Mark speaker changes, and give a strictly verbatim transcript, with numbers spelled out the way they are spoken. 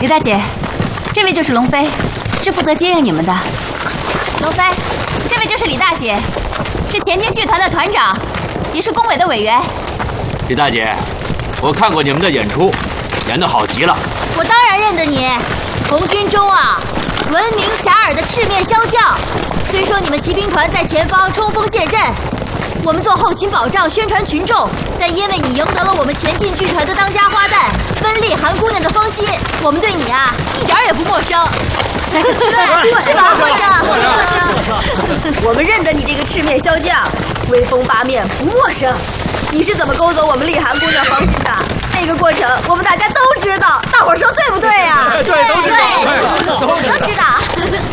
Speaker 1: 李大姐，这位就是龙飞，是负责接应你们的。龙飞，这位就是李大姐，是前进剧团的团长，也是工委的委员。
Speaker 2: 李大姐，我看过你们的演出，演得好极了。
Speaker 3: 我当然认得你，红军中啊，闻名遐迩的赤面骁将。虽说你们骑兵团在前方冲锋陷阵，我们做后勤保障、宣传群众，但因为你赢得了我们前进剧团的当家花旦温丽韩姑娘的芳心，我们对你啊一点也不陌生。对，是吧，陌生？
Speaker 4: 我们认得你这个赤面骁将，威风八面不陌生。你是怎么勾走我们丽韩姑娘芳心的？那个过程我们大家都知道，大伙儿说对不对呀？
Speaker 5: 对，都知道，
Speaker 3: 对，都知道。